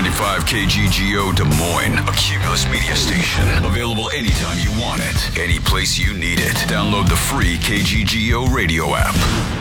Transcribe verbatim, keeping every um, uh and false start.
ninety-five K G G O Des Moines, a Cumulus media station. Available anytime you want it, any place you need it. Download the free K G G O radio app.